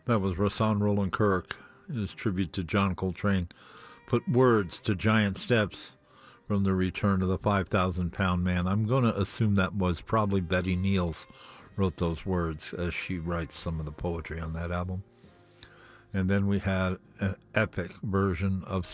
That was Rahsaan Roland Kirk, his tribute to John Coltrane. Put words to giant steps from the return of the 5,000 pound man. I'm going to assume that was probably Betty Niels wrote those words as she writes some of the poetry on that album. And then we had an epic version of